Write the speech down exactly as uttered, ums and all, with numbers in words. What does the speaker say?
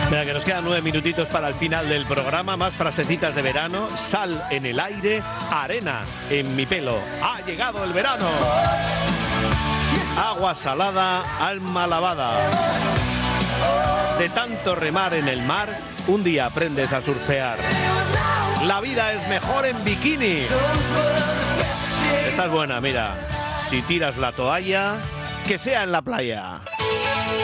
Mira, que nos quedan nueve minutitos para el final del programa. Más frasecitas de verano. Sal en el aire, arena en mi pelo. Ha llegado el verano. Agua salada, alma lavada. De tanto remar en el mar, un día aprendes a surfear. La vida es mejor en bikini. Esta es buena, mira. Si tiras la toalla, que sea en la playa.